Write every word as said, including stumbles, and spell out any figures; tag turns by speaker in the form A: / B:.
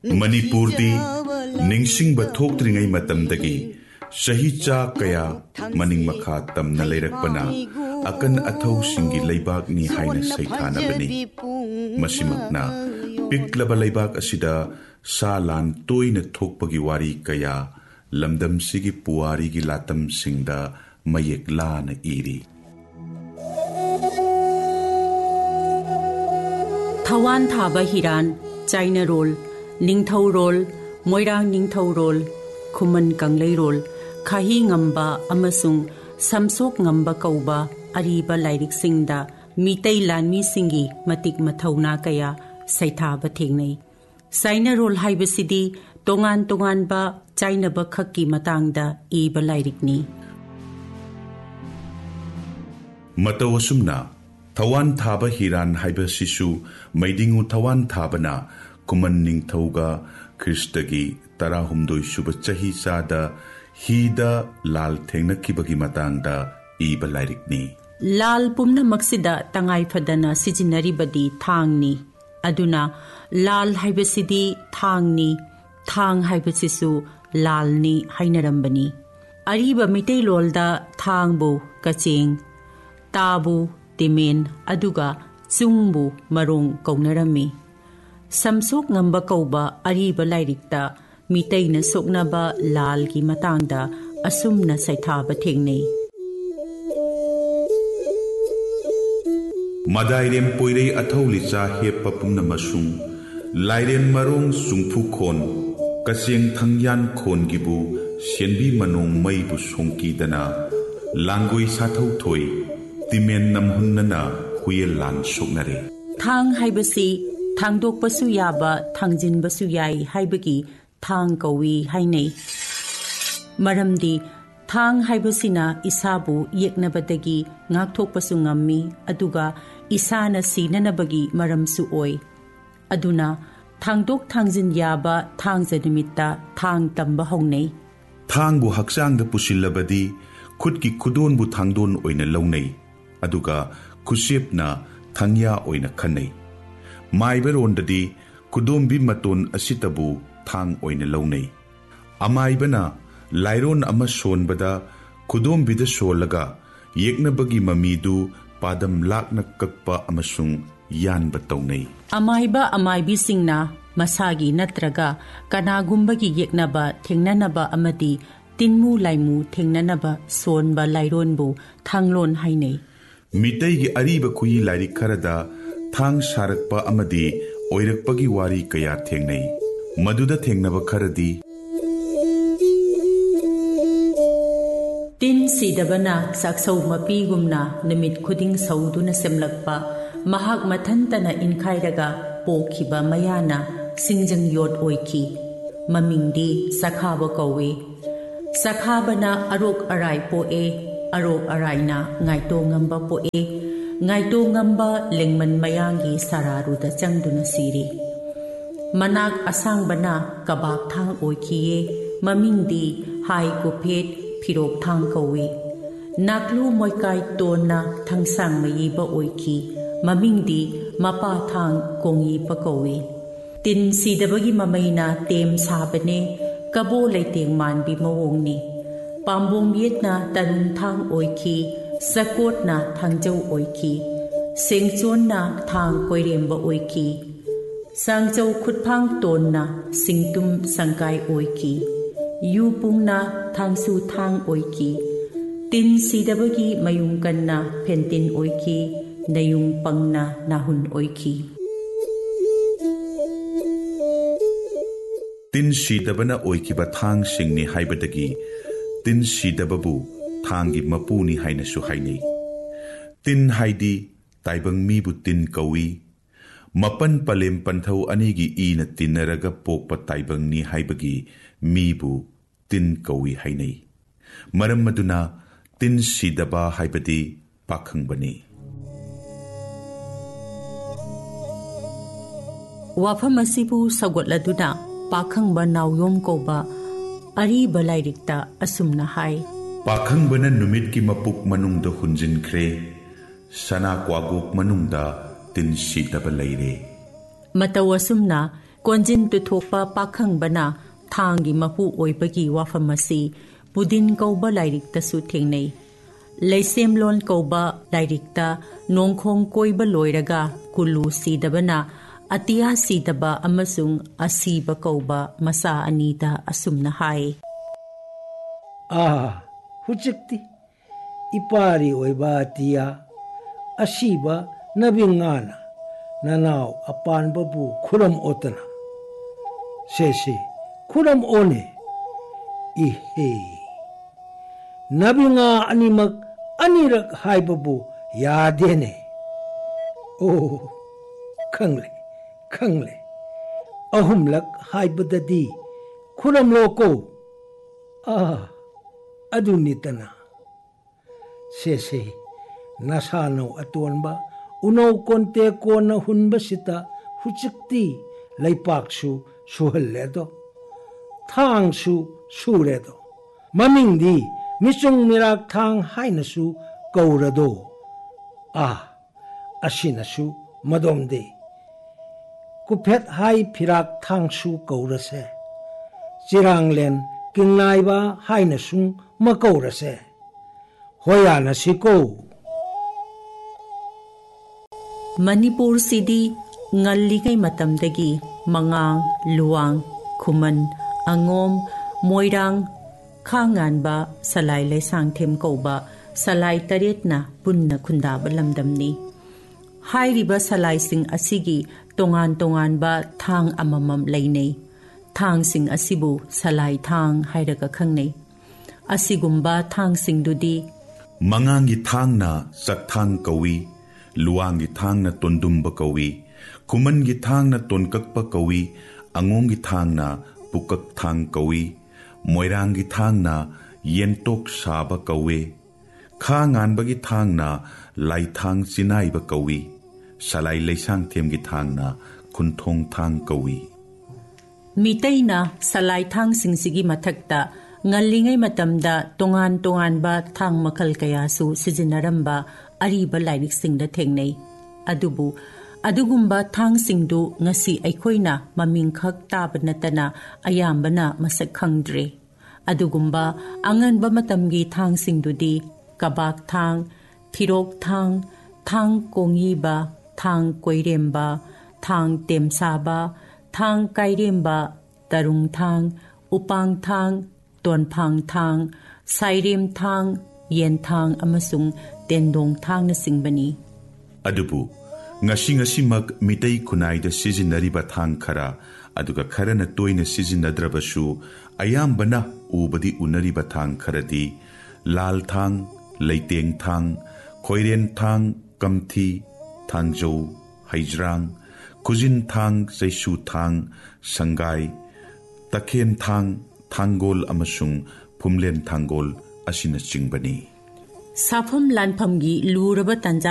A: Manipurdi ningsingba thoktringay matamdagi Shahicha kaya maning makha tamna leirakpana akan athau singi leibak ni haina saithanabani masimakna piklaba leibak asida salan toina thokpagi wari kaya lamdam sigi puwari gi latam singda mayek lana iri
B: Thawan Thaba Hiran China Roll Ningthau Roll Moirang Ningthau Roll Khuman Kanglei Roll Khahi Ngamba amasung Samsok Ngamba Kauba Ariba Lairik Singda Mitei Lanmi Singi Matik Mathauna Kaya Saithaba Thengnei China Roll Haibasidi Tongan Tongan Ba China Ba Khakki Matangda Iba Lairikni
A: Matawasumna Thawan Thaba Hiran Haibasisu Maidingu Thawan Thabana Kuman Ningthauga Kristagi Tarahumdoi Suba Chahi Sada Hida Lal Thengnakibagi Matangda Iba Lairikni
B: Lal Pumna Maksida Tangai Fadana Sijinaribadi Thangni Aduna Lal Haibasidi Thangni Thang Haibasisu Lalni Hainarambani Ariba Mitei Lolda Thangbu Kacheng Tabu Timen Aduga Zungbu Marong Kaunarami Samsok Ngamba Kauba Ariba Lairikta Mitei na Soknaba Lal Ki Matangda Asumna Saithaba Thengnei
A: Madairem Poirei Athaulicha Hepa Pumna Masung Lairen Marong Sungphu Khon Kaseng Thangyan Khon Gibu Sienbi Manong Maibu Songki Dana Langoi Sathau Thoi Timen Namhunnana Huyel Lan Soknare
B: Thang Haibasi Thangdok Pasu Yaba Thangjin Basu Yai Haibagi Thang Kawi Hainei Maramdi Thang Haibasina Isabu Yeknabadagi Ngakthok Pasu Ngammi Aduga Isana Sinanabagi Maramsu Oi Aduna Thangdok Thangjin Yaba Thangjanimitta Thang Tamba Hongnei
A: Thangbu Haksangda Pusilabadi Khutki Khudonbu Thangdon Oina Launei Aduga Kusepna Thangya Oina Khanei Maiberondadi Kudombi Maton Asitabu Thang Oina Launei Amaibana Lairon Ama Sonbada Kudombida Solaga Yeknabagi Mamidu Padam Lakna Kakpa Amasung Yan Bataunei
B: Amaiba Amaibi Singna Masagi Natraga Kanagumbagi Yeknaba Thengnanaba Amadi Tinmu Laimu Thengnanaba Sonba Laironbu Thanglon Hainei
A: Mitei gi Ariba Kuyi Lairik Kharada Thang Sarakpa Amadi Oirakpagi Wari Kaya Thengnei Maduda Thengnaba Kharadi
B: Tin Sidabana Saksau Mapigumna Namit Khuding Sauduna Semlakpa Mahak Mathantana Inkhairaga Pokhiba Mayana Singjang Yot Oiki Mamingdi Sakhaba Kawi Sakhabana Arok Arai Poe Arok Araina Ngaito Ngamba Poe Ngaito Ngamba Lengman Mayangi Sararuda Changduna Siri Manak Asangbana Kabak Thang Oikiye Mamingdi Hai Gophet Pirok Thang Kawi Naklu Moikai Tona Thang Sang Mayiba Oiki Mamingdi Mapa Thang Kongi Pakawi Tin Sidabagi Mamaina Tem Sabane Kabo Leiteng Manbi Mawongni Pambong Vietna Tarun Thang Oiki Sakot na Thangjau Oiki Sengchon na Thang Koiremba Oiki Sangjau Khutphang Ton na Singtum Sangkai Oiki Yupung na Thangsu Thang Oiki Tin Sidabagi Mayungkan na Pentin Oiki Nayung Pang na Nahun Oiki
A: Tin Sidabana Oiki ba Thang Singni Haibadagi Tin Sidababu Thangi Mapuni Haina Su Hainei Tin Haidi Taibang Mibu Tin Kawi Mapan Palem Panthau Anigi Ina Tinaraga Pokpa Taibang Ni Haibagi Mibu Tin Kawi Hainei Maram Maduna Tin Sidaba Haibadi Pakhang Bani
B: Wafam Asibu Sagotladuna Pakhang Banau Yom Koba Ari Balairikta Asumna Hai
A: Pakhang Bana Numit Ki Mapuk Manungda Hunjin Kre Sana Kwaguk Manungda Tin Sidaba Laire
B: Matawasumna ꯀꯣꯟꯖꯤꯟ ꯇꯨꯊꯣꯛꯄ ꯄꯥꯈꯪꯕꯅ ꯊꯥꯡꯒꯤ ꯃꯄꯨ ꯑꯣꯏꯕꯒꯤ ꯋꯥꯐꯝ ꯑꯁꯤ ꯕꯨꯗꯤꯟ ꯀꯧꯕ ꯂꯥꯏꯔꯤꯛꯇꯁꯨ ꯊꯦꯡꯅꯩ꯫ ꯂꯩꯁꯦꯝꯂꯣꯟ ꯀꯧꯕ ꯂꯥꯏꯔꯤꯛꯇ ꯅꯣꯡꯈꯣꯡ ꯀꯣꯏꯕ ꯂꯣꯏꯔꯒ ꯀꯨꯂꯨ ꯁꯤꯗꯕꯅ ꯑꯇꯤꯌꯥ ꯁꯤꯗꯕ ꯑꯃꯁꯨꯡ ꯑꯁꯤꯕ ꯀꯧꯕ ꯃꯆꯥ ꯑꯅꯤꯗ ꯑꯁꯨꯝꯅ ꯍꯥꯏ:
C: ꯑꯥ ꯍꯨꯖꯤꯛꯇꯤ ꯏꯄꯥꯔꯤ ꯑꯣꯏꯕ ꯑꯇꯤꯌꯥ, ꯑꯁꯤꯕ ꯅꯕꯤꯉꯥꯅ ꯅꯅꯥꯎ ꯑꯄꯥꯟꯕꯕꯨ ꯈꯨꯔꯝ ꯑꯣꯠꯇꯅ ꯁꯦꯁꯦ ꯈꯨꯔꯝ ꯑꯣꯅꯦ꯫ ꯏꯍꯦ, ꯅꯕꯤꯉꯥ ꯑꯅꯤꯃꯛ ꯑꯅꯤꯔꯛ ꯍꯥꯏꯕꯕꯨ ꯌꯥꯗꯦꯅꯦ꯫ ꯑꯣ, ꯈꯪꯂꯦ ꯈꯪꯂꯦ, ꯑꯍꯨꯝꯂꯛ ꯍꯥꯏꯕꯗꯗꯤ ꯈꯨꯔꯝꯂꯣꯀꯣ꯫ ꯑꯥ, ꯑꯗꯨꯅꯤꯇꯅ ꯁꯦꯁꯦ ꯅꯁꯥꯅꯧ ꯑꯇꯣꯟꯕ ꯎꯅꯧ ꯀꯣꯟꯇꯦ ꯀꯣꯟꯅ ꯍꯨꯟꯕꯁꯤꯗ ꯍꯨꯖꯤꯛꯇꯤ ꯂꯩꯄꯥꯛꯁꯨ ꯁꯨꯍꯜꯂꯦꯗꯣ, ꯊꯥꯡꯁꯨ ꯁꯨꯔꯦꯗꯣ, ꯃꯃꯤꯡꯗꯤ ꯃꯤꯆꯨꯡ ꯃꯤꯔꯥꯛ ꯊꯥꯡ ꯍꯥꯏꯅꯁꯨ ꯀꯧꯔꯗꯣ꯫ ꯑꯥ, ꯑꯁꯤꯅꯁꯨ ꯃꯗꯣꯝꯗꯤ ꯀꯨꯐꯦꯠ ꯍꯥꯏ ꯐꯤꯔꯥꯛ ꯊꯥꯡꯁꯨ ꯀꯧꯔꯁꯦ, ꯆꯤꯔꯥꯡꯂꯦꯟ ꯀꯤꯡꯅꯥꯏꯕ ꯍꯥꯏꯅꯁꯨ ꯃꯀꯧꯔꯁꯦ, ꯍꯣꯌꯥꯅꯁꯤꯀꯣ꯫
B: ꯃꯅꯤꯄꯨꯔꯁꯤꯗꯤ ꯉꯜꯂꯤꯉꯩ ꯃꯇꯝꯗꯒꯤ ꯃꯉꯥꯡ, ꯂꯨꯋꯥꯡ, ꯈꯨꯃꯟ, ꯑꯉꯣꯝ, ꯃꯣꯏꯔꯥꯡ, ꯈꯥꯉꯥꯟꯕ, ꯁꯂꯥꯏ ꯂꯩꯁꯥꯡꯊꯦꯝ ꯀꯧꯕ ꯁꯂꯥꯏ ꯇꯔꯦꯠꯅ ꯄꯨꯟꯅ ꯈꯨꯟꯗꯥꯕ ꯂꯝꯗꯝꯅꯤ꯫ ꯍꯥꯏꯔꯤꯕ ꯁꯂꯥꯏꯁꯤꯡ ꯑꯁꯤꯒꯤ ꯇꯣꯉꯥꯟ ꯇꯣꯉꯥꯟꯕ ꯊꯥꯡ ꯑꯃꯃꯝ ꯂꯩꯅꯩ꯫ ꯊꯥꯡꯁꯤꯡ ꯑꯁꯤꯕꯨ ꯁꯂꯥꯏ ꯊꯥꯡ ꯍꯥꯏꯔꯒ ꯈꯪꯅꯩ꯫ ꯑꯁꯤꯒꯨꯝꯕ ꯊꯥꯡꯁꯤꯡꯗꯨꯗꯤ:
A: ꯃꯉꯥꯡꯒꯤ ꯊꯥꯡꯅ ꯆꯛꯊꯥꯡ ꯀꯧꯏ, ꯂꯨꯋꯥꯡꯒꯤ ꯊꯥꯡꯅ ꯇꯣꯟꯗꯨꯝꯕ ꯀꯧꯏ, ꯈꯨꯃꯟꯒꯤ ꯊꯥꯡꯅ ꯇꯣꯟꯀꯛꯄ ꯀꯧꯏ, ꯑꯉꯣꯝꯒꯤ ꯊꯥꯡꯅ ꯄꯨꯀꯛ ꯊꯥꯡ ꯀꯧꯏ, ꯃꯣꯏꯔꯥꯡꯒꯤ ꯊꯥꯡꯅ ꯌꯦꯟꯇꯣꯛ ꯁꯥꯕ ꯀꯧꯏ, ꯈꯥ ꯉꯥꯟꯕꯒꯤ ꯊꯥꯡꯅ ꯂꯥꯏꯊꯥꯡ ꯆꯤꯅꯥꯏꯕ ꯀꯧꯏ, ꯁꯂꯥꯏ ꯂꯩꯁꯥꯡꯊꯦꯝꯒꯤ ꯊꯥꯡꯅ ꯈꯨꯟꯊꯣꯡ ꯊꯥꯡ ꯀꯧꯏ꯫
B: ꯃꯤꯇꯩꯅ ꯁꯂꯥꯏ ꯊꯥꯡꯁꯤꯡꯁꯤꯒꯤ ꯃꯊꯛꯇ ꯉꯜꯂꯤꯉꯩ ꯃꯇꯝꯗ ꯇꯣꯉꯥꯟ ꯇꯣꯉꯥꯟꯕ ꯊꯥꯡ ꯃꯈꯜ ꯀꯌꯥꯁꯨ ꯁꯤꯖꯤꯟꯅꯔꯝꯕ ꯑꯔꯤꯕ ꯂꯥꯏꯔꯤꯛꯁꯤꯡꯗ ꯊꯦꯡꯅꯩ꯫ ꯑꯗꯨꯕꯨ ꯑꯗꯨꯒꯨꯝꯕ ꯊꯥꯡꯁꯤꯡꯗꯨ ꯉꯁꯤ ꯑꯩꯈꯣꯏꯅ ꯃꯃꯤꯡꯈꯛ ꯇꯥꯕ ꯅꯠꯇꯅ ꯑꯌꯥꯝꯕꯅ ꯃꯁꯛ ꯈꯪꯗ꯭ꯔꯦ꯫ ꯑꯗꯨꯒꯨꯝꯕ ꯑꯉꯟꯕ ꯃꯇꯝꯒꯤ ꯊꯥꯡꯁꯤꯡꯗꯨꯗꯤ ꯀꯕꯥꯛ ꯊꯥꯡ, ꯊꯤꯔꯣꯛ ꯊꯥꯡ, ꯊꯥꯡ ꯀꯣꯡꯌꯤꯕ, ꯊꯥꯡ ꯀꯣꯏꯔꯦꯝꯕ, ꯊꯥꯡ ꯇꯦꯝꯁꯥꯕ, ꯊꯥꯡ ꯀꯥꯏꯔꯦꯝꯕ, ꯇꯔꯨꯡ ꯊꯥꯡ, ꯎꯄꯥꯡ ꯊꯥꯡ, ꯇꯣꯟꯐꯥꯡ ꯊꯥꯡ, ꯁꯥꯏꯔꯦꯝ ꯊꯥꯡ, ꯌꯦꯟꯊꯥꯡ ꯑꯃꯁꯨꯡ ꯇꯦꯟꯗꯣꯡ ꯊꯥꯡꯅꯆꯤꯡꯕꯅꯤ꯫
A: ꯑꯗꯨꯕꯨ ꯉꯁꯤ ꯉꯁꯤꯃꯛ ꯃꯤꯇꯩ ꯈꯨꯟꯅꯥꯏꯗ ꯁꯤꯖꯤꯟꯅꯔꯤꯕ ꯊꯥꯡ ꯈꯔ, ꯑꯗꯨꯒ ꯈꯔꯅ ꯇꯣꯏꯅ ꯁꯤꯖꯤꯟꯅꯗ꯭ꯔꯕꯁꯨ ꯑꯌꯥꯝꯕꯅ ꯎꯕꯗꯤ ꯎꯅꯔꯤꯕ ꯊꯥꯡ ꯈꯔꯗꯤ ꯂꯥꯜ ꯊꯥꯡ, ꯂꯩꯇꯦꯡ ꯊꯥꯡ, ꯈꯣꯏꯔꯦꯟ ꯊꯥꯡ, ꯀꯝꯊꯤ, ꯊꯥꯡꯖꯧ, ꯍꯩꯖ꯭ꯔꯥꯡ, ꯈꯨꯖꯤꯟ ꯊꯥꯡ, ꯆꯩꯁꯨ ꯊꯥꯡ, ꯁꯪꯒꯥꯏ, ꯇꯈꯦꯟ ꯊꯥꯡ, ꯊꯥꯡꯒꯣꯜ ꯑꯃꯁꯨꯡ ꯐꯨꯝꯂꯦꯟ ꯊꯥꯡꯒꯣꯜ ꯑꯁꯤꯅꯆꯤꯡꯕꯅꯤ꯫
B: ꯁꯥꯐꯝ ꯂꯥꯟꯐꯝꯒꯤ ꯂꯨꯔꯕ ꯇꯥꯟꯖꯥ